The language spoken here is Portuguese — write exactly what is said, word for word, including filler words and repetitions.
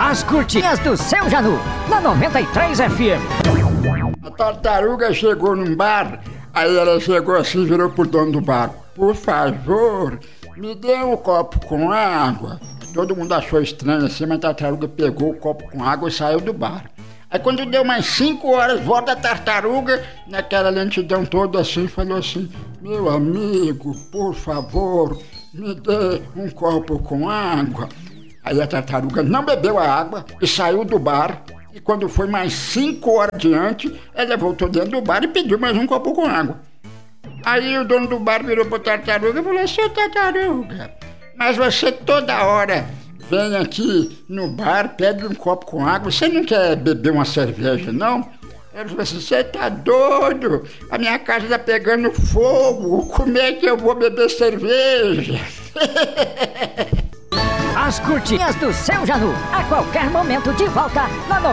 As curtinhas do seu Janu, na noventa e três F M. A tartaruga chegou num bar, aí ela chegou assim, virou pro dono do bar. Por favor, me dê um copo com água. Todo mundo achou estranho assim, mas a tartaruga pegou o copo com água e saiu do bar. Aí quando deu mais cinco horas, volta a tartaruga, naquela lentidão toda assim, falou assim: meu amigo, por favor, me dê um copo com água. Aí a tartaruga não bebeu a água e saiu do bar. E quando foi mais cinco horas adiante, ela voltou dentro do bar e pediu mais um copo com água. Aí o dono do bar virou pra tartaruga e falou: seu tartaruga, mas você toda hora vem aqui no bar, pede um copo com água, você não quer beber uma cerveja, não? Ele falou assim: você tá doido? A minha casa tá pegando fogo, como é que eu vou beber cerveja? As curtinhas do seu Janu, a qualquer momento de volta na noventa.